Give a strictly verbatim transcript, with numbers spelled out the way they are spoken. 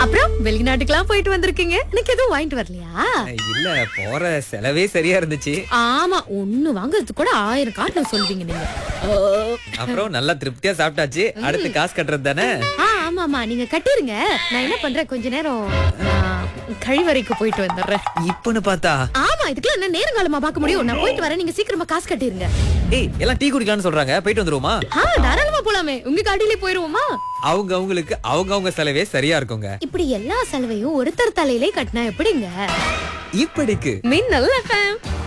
அப்புறம் வெளிநாட்டுக்கெல்லாம் போயிட்டு வந்திருக்கீங்க, எனக்கு எதுவும் வாங்கிட்டு வரலையா? இல்ல, போற செலவே சரியா இருந்துச்சு. ஆமா, ஒண்ணு வாங்குறதுக்கு கூட ஆயிரம் காரணம் சொல்வீங்க நீங்க. அப்புறம் நல்லா திருப்தியா சாப்பிட்டாச்சு. அடுத்து காசு கட்டுறது தானே. ஆ, ஆமாமா, நீங்க கட்டிருங்க. நான் என்ன பண்றேன், கொஞ்ச நேரம் ஆ, கழிவறைக்கு போயிட்டு வந்துடுறேன். இப்பன்னு பார்த்தா ஆமா, இதுக்கெல்லாம் என்ன நேரங்காலமா பார்க்க முடியும்? நான் போயிட்டு வரேன், நீங்க சீக்கிரமா காசு கட்டிருங்க. ஏய், எல்லாம் டீ குடிக்கலாம்னு சொல்றாங்க, போயிட்டு வந்துருவோமா? ஆ, தாராளமா போலாமே. உங்க காடியிலே போயிருவோமா? அவங்க அவங்களுக்கு அவங்க அவங்க செலவே சரியா இருக்குங்க. இப்படி எல்லா செலவையும் ஒருத்தர் தலையிலே கட்டினா எப்படிங்க? இப்படிக்கு மின்னல் எஃப்எம்.